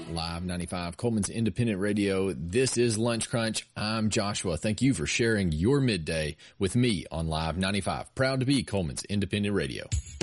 Live 95, Coleman's Independent Radio. This is Lunch Crunch. I'm Joshua. Thank you for sharing your midday with me on Live 95. Proud to be Coleman's Independent Radio.